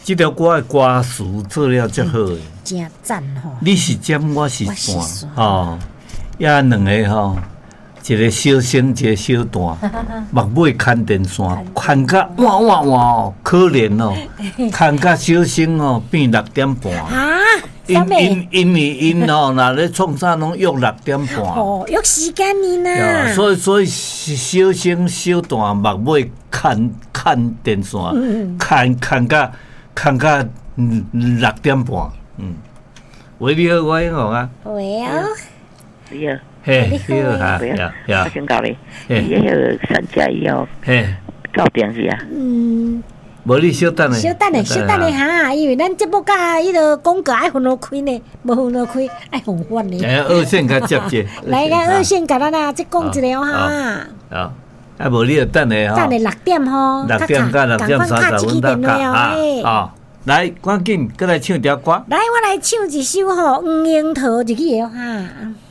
这条歌的歌词做了真好诶， 真赞吼！ 你是尖，我是线，吼，也两个吼，一个小星，一个小段，目尾牵电线，牵甲哇，可怜哦，牵甲小星哦变6点半。 啊， 因为因哦，若咧创啥拢约6点半。 哦，约时间呢呐。 所以小星小段目尾牵电线，牵甲6点半。喂，你好，我英雄啊。 喂哦。 你好。 嘿，你好哈， 我先教你，你迄个3加1哦，到点是啊。 无你小等小等哈，因为咱节目甲迄个广告爱分落开呢，无分落开爱互反呢。 二线较接者。 来个二线甲咱啊，即讲一个哈。 好，啊无你就等下吼。 等下6点吼。 6点到6点30分到卡。来，赶紧，过来唱条歌。 来，我来唱一首吼《黄樱桃》入去的哈。